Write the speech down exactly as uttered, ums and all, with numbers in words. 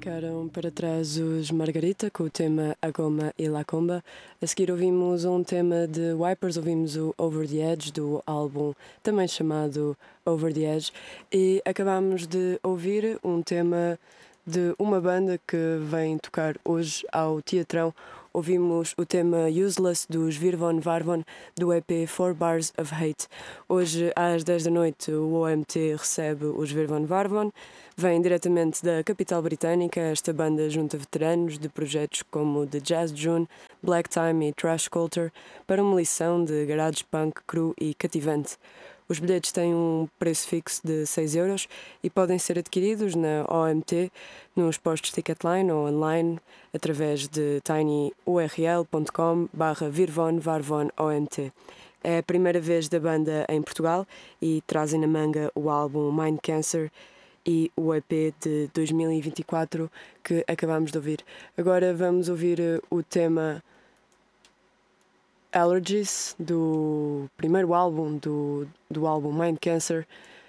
Ficaram para trás os Margarita com o tema A Goma e La Comba. A seguir ouvimos um tema de Wipers, ouvimos o Over the Edge do álbum também chamado Over the Edge e acabámos de ouvir um tema de uma banda que vem tocar hoje ao Teatrão. Ouvimos o tema Useless dos Virvon Varvon do E P Four Bars of Hate. Hoje às dez da noite o O M T recebe os Virvon Varvon. Vem diretamente da capital britânica. Esta banda junta veteranos de projetos como The Jazz June, Black Time e Trash Culture para uma lição de garage punk cru e cativante. Os bilhetes têm um preço fixo de seis euros e podem ser adquiridos na O M T, nos postos Ticketline ou online através de tinyurl.com barra Virvon Varvon O M T. É a primeira vez da banda em Portugal e trazem na manga o álbum Mind Cancer e o E P de dois mil e vinte e quatro que acabamos de ouvir. Agora vamos ouvir o tema Allergies do primeiro álbum do, do álbum Mind Cancer.